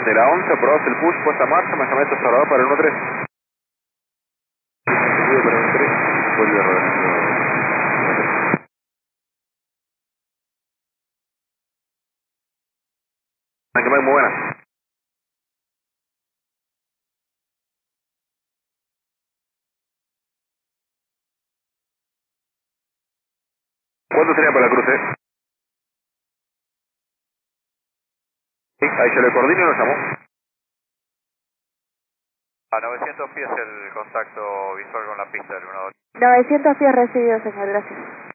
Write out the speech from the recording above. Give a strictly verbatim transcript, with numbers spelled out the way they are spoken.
De la once, aprobados el push, puesta en marcha, Manjamento Salvador para el uno tres. Vuelve para el uno tres, vuelve a rodar. Manjamento, muy buena. ¿Cuánto sería para la cruce? Sí, ahí se le coordina y nos llamó. A novecientos pies el contacto visual con la pista del uno dos. novecientos pies recibido, señor, gracias.